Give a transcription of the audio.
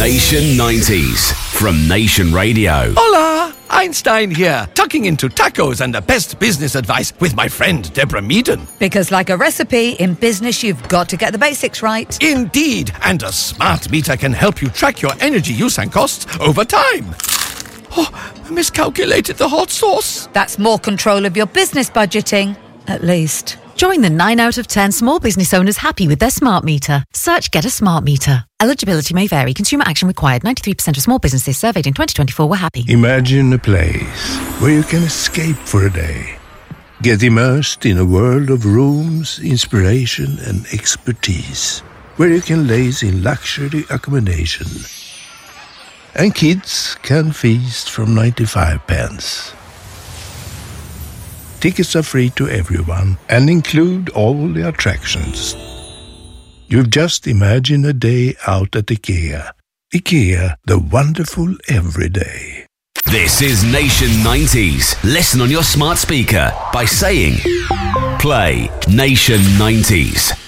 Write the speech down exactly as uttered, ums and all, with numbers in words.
Nation nineties from Nation Radio. Hola! Einstein here, tucking into tacos and the best business advice with my friend Deborah Meaden. Because like a recipe, in business you've got to get the basics right. Indeed, and a smart meter can help you track your energy use and costs over time. Oh, I miscalculated the hot sauce. That's more control of your business budgeting, at least. Join the nine out of ten small business owners happy with their smart meter. Search Get a Smart Meter. Eligibility may vary. Consumer action required. ninety-three percent of small businesses surveyed in twenty twenty-four were happy. Imagine a place where you can escape for a day. Get immersed in a world of rooms, inspiration and expertise. Where you can laze in luxury accommodation. And kids can feast from ninety-five pence. Tickets are free to everyone and include all the attractions. You've just imagined a day out at IKEA. IKEA, the wonderful everyday. This is Nation nineties. Listen on your smart speaker by saying, play Nation nineties.